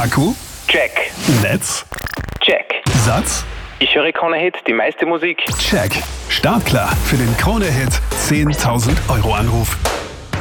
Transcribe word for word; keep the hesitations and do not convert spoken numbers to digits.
Akku? Check. Netz? Check. Satz? Ich höre Krone-Hit, die meiste Musik. Check. Startklar für den Krone-Hit zehntausend Euro Anruf.